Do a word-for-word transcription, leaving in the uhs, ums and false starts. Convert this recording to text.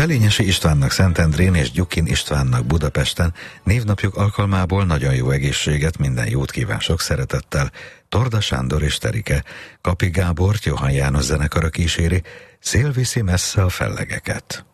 Szelényesi Istvánnak Szentendrén és Gyukin Istvánnak Budapesten névnapjuk alkalmából nagyon jó egészséget, minden jót kíván sok szeretettel Torda Sándor és Terike. Kapi Gábort Johann János zenekara kíséri, szél viszi messze a fellegeket.